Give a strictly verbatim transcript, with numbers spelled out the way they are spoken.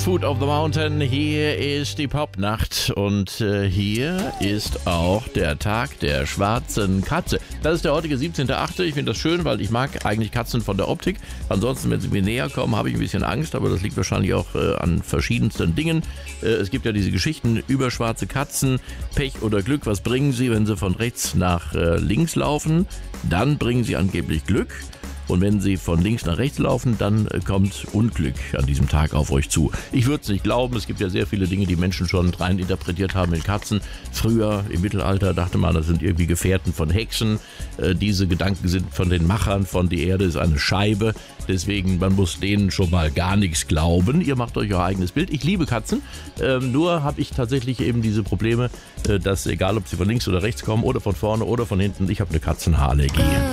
Food of the Mountain, hier ist die Popnacht und äh, hier ist auch der Tag der schwarzen Katze. Das ist der heutige siebzehnter achte Ich finde das schön, weil ich mag eigentlich Katzen von der Optik. Ansonsten, wenn sie mir näher kommen, habe ich ein bisschen Angst, aber das liegt wahrscheinlich auch äh, an verschiedensten Dingen. Äh, es gibt ja diese Geschichten über schwarze Katzen, Pech oder Glück. Was bringen sie, wenn sie von rechts nach äh, links laufen? Dann bringen sie angeblich Glück. Und wenn sie von links nach rechts laufen, dann kommt Unglück an diesem Tag auf euch zu. Ich würde es nicht glauben, es gibt ja sehr viele Dinge, die Menschen schon rein interpretiert haben in Katzen. Früher, im Mittelalter, dachte man, das sind irgendwie Gefährten von Hexen. Äh, diese Gedanken sind von den Machern von Die Erde ist eine Scheibe. Deswegen, man muss denen schon mal gar nichts glauben. Ihr macht euch euer eigenes Bild. Ich liebe Katzen, ähm, nur habe ich tatsächlich eben diese Probleme, äh, dass egal, ob sie von links oder rechts kommen oder von vorne oder von hinten, ich habe eine Katzenhaarallergie.